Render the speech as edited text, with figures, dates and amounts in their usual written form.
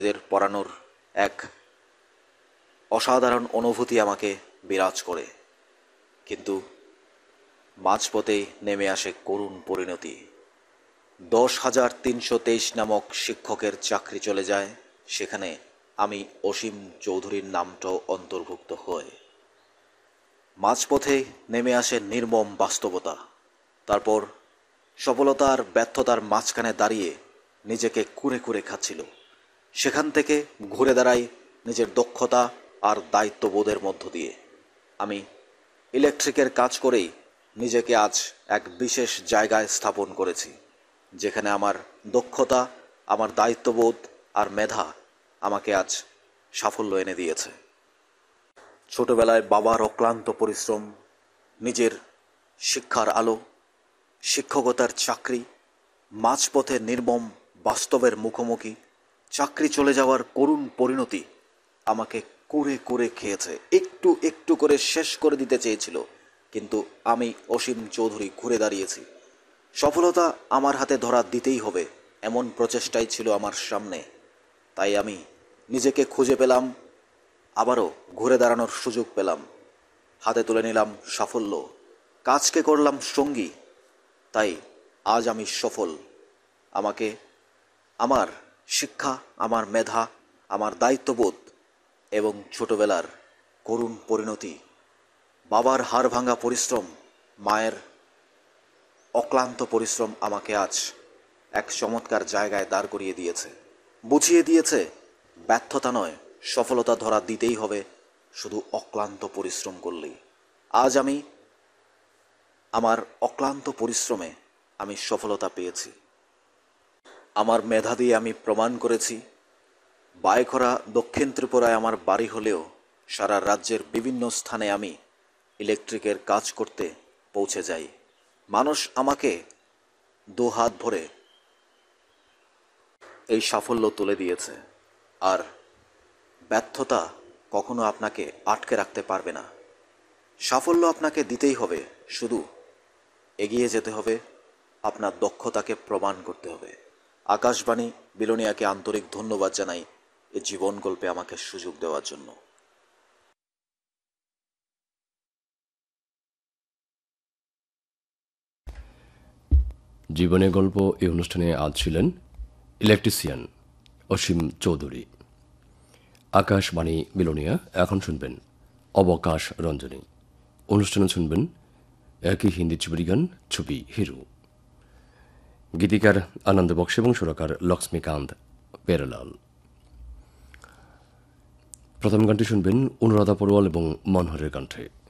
এদের পড়ানোর এক অসাধারণ অনুভূতি আমাকে বিরাজ করে, কিন্তু মাঝপথেই নেমে আসে করুণ পরিণতি। 10,323 নামক শিক্ষকের চাকরি চলে যায়, সেখানে আমি অসীম চৌধুরীর নামটাও অন্তর্ভুক্ত হয়। মাঝপথে নেমে আসে নির্মম বাস্তবতা। তারপর সফলতা আর ব্যর্থতার মাঝখানে দাঁড়িয়ে নিজেকে কুরে কুরে খাচ্ছিল। সেখান থেকে ঘুরে দাঁড়াই নিজের দক্ষতা আর দায়িত্ববোধের মধ্য দিয়ে। আমি ইলেকট্রিকের কাজ করেই নিজেকে আজ এক বিশেষ জায়গায় স্থাপন করেছি, যেখানে আমার দক্ষতা, আমার দায়িত্ববোধ আর মেধা আমাকে আজ সাফল্য এনে দিয়েছে। ছোটবেলায় বাবার অক্লান্ত পরিশ্রম, নিজের শিক্ষার আলো, শিক্ষকতার চাকরি, মাঝপথে নির্মম বাস্তবের মুখোমুখি, চাকরি চলে যাওয়ার করুণ পরিণতি আমাকে কুরে কুরে খেয়েছে। একটু একটু করে শেষ করে দিতে চেয়েছিল, কিন্তু আমি অসীম চৌধুরী ঘুরে দাঁড়িয়েছি। সফলতা আমার হাতে ধরা দিতেই হবে, এমন প্রচেষ্টাই ছিল আমার সামনে। তাই আমি নিজেকে খুঁজে পেলাম, আবারও ঘুরে দাঁড়ানোর সুযোগ পেলাম। হাতে তুলে নিলাম সাফল্য, কাজকে করলাম সঙ্গী। তাই আজ আমি সফল। আমাকে আমার শিক্ষা, আমার মেধা, আমার দায়িত্ববোধ এবং ছোটবেলার করুণ পরিণতি, বাবার হাড় ভাঙা পরিশ্রম, মায়ের অক্লান্ত পরিশ্রম আমাকে আজ এক চমৎকার জায়গায় দাঁড় করিয়ে দিয়েছে, বুঝিয়ে দিয়েছে ব্যর্থতা নয়, সফলতা ধরা দিতেই হবে শুধু অক্লান্ত পরিশ্রম করলেই। আজ আমি আমার অক্লান্ত পরিশ্রমে আমি সফলতা পেয়েছি। আমার মেধা দিয়ে আমি প্রমাণ করেছি। বায়খরা দক্ষিণ ত্রিপুরায় আমার বাড়ি হলেও সারা রাজ্যের বিভিন্ন স্থানে আমি ইলেকট্রিকের কাজ করতে পৌঁছে যাই। মানুষ আমাকে দু হাত ভরে এই সাফল্য তুলে দিয়েছে। আর ব্যর্থতা কখনো আপনাকে আটকে রাখতে পারবে না। সাফল্য আপনাকে দিতেই হবে, শুধু এগিয়ে যেতে হবে, আপনার দক্ষতাকে প্রমাণ করতে হবে। আকাশবাণী বিলোনিয়াকে আন্তরিক ধন্যবাদ জানাই এই জীবন গল্পে আমাকে সুযোগ দেওয়ার জন্য। জীবনের গল্প এই অনুষ্ঠানে আজ ছিলেন ইলেকট্রিশিয়ান অসীম চৌধুরী। আকাশবাণী বিলোনিয়া। এখন শুনবেন অবকাশ রঞ্জনী। অনুষ্ঠানে শুনবেন একই হিন্দি ছবি গান ছবি হিরো। গীতিকার আনন্দ বক্স এবং সুরকার লক্ষ্মীকান্ত পেরেলাল। প্রথম গানটি শুনবেন অনুরাধা পড়ুয়াল এবং মনোহরের কণ্ঠে।